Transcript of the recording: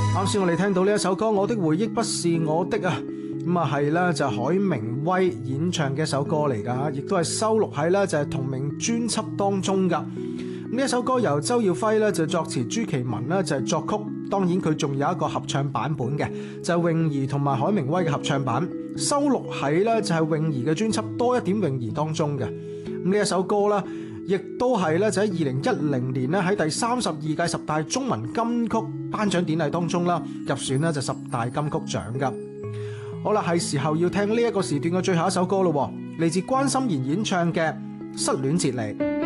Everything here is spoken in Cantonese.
啱先我哋聽到呢一首歌《我的回憶不是我的》啊，咁啊係啦，就係海明威演唱嘅一首歌嚟噶，亦都係收錄喺啦就係同名專輯當中噶。呢一首歌由周耀輝咧就作詞，朱其文咧就係作曲，當然佢仲有一個合唱版本嘅，就係泳兒同埋海明威嘅合唱版，收錄喺咧就係泳兒嘅專輯《多一點泳兒》當中嘅。咁呢一首歌啦，亦都係咧就喺2010年咧喺第32屆10大中文金曲頒獎典禮當中啦入選咧就10大金曲獎噶。好啦，係時候要聽呢一個時段嘅最後一首歌咯，嚟自關心妍演唱嘅《失戀節嚟》。